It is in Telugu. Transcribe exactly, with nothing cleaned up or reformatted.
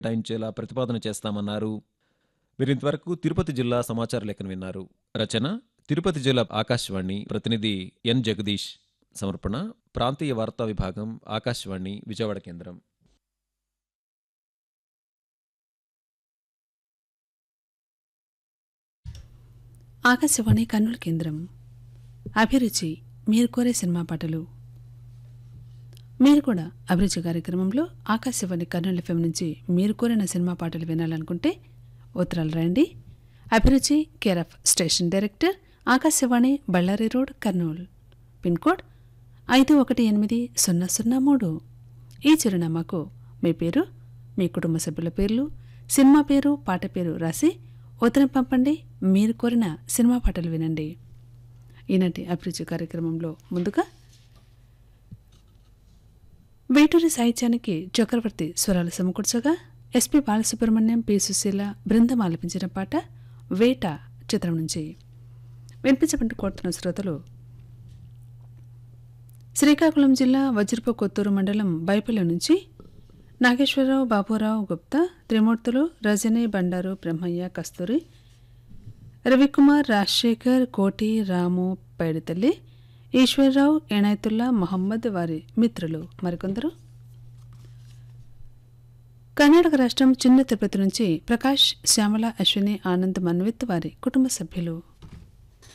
కేటాయించేలా ప్రతిపాదన చేస్తామన్నారు. వీరింతవరకు తిరుపతి జిల్లా సమాచార లేఖను విన్నారు. రచన తిరుపతి జిల్లా ఆకాశవాణి ప్రతినిధి ఎన్ జగదీష్. సమర్పణ ప్రాంతీయ వార్తా విభాగం, ఆకాశవాణి విజయవాడ కేంద్రం. ఆకాశవాణి కర్నూలు కేంద్రం. అభిరుచి మీరు కోరే సినిమా పాటలు. మీరు కూడా అభిరుచి కార్యక్రమంలో ఆకాశవాణి కర్నూలు ఎఫ్ఎం నుంచి మీరు కోరిన సినిమా పాటలు వినాలనుకుంటే ఉత్తరాలు రాయండి. అభిరుచి care of station director, Akashvani, Ballari road, Kurnool. Pin code ఐదు ఒకటి ఎనిమిది సున్నా సున్నా మూడు. ఈ చిరునామాకు మీ పేరు, మీ కుటుంబ సభ్యుల పేర్లు, సినిమా పేరు, పాట పేరు రాసి ఉత్తరం పంపండి. మీరు కోరిన సినిమా పాటలు వినండి. ఈనాటి అభిరుచి కార్యక్రమంలో ముందుగా వేటూరి సాహిత్యానికి చక్రవర్తి స్వరాలు సమకూర్చగా ఎస్పి బాలసుబ్రహ్మణ్యం, పి సుశీల బృందం ఆలపించిన పాట వేట చిత్రం నుంచి వినిపించబడి కోరుతున్న శ్రోతలు శ్రీకాకుళం జిల్లా వజ్రపు కొత్తూరు మండలం బైపల్లి నుంచి నాగేశ్వరరావు, బాబురావు గుప్తా, త్రిమూర్తులు, రజని, బండారు, బ్రహ్మయ్య, కస్తూరి, రవికుమార్, రాజశేఖర్, కోటి, రాము, పైడితల్లి, ఈశ్వర్రావు, ఎనాయతుల్లా, మహమ్మద్, వారి మిత్రులు మరికొందరు. కర్ణాటక రాష్ట్రం చిన్న తిరుపతి నుంచి ప్రకాష్, శ్యామల, అశ్విని, ఆనంద్, మన్విత్, వారి కుటుంబ సభ్యులు.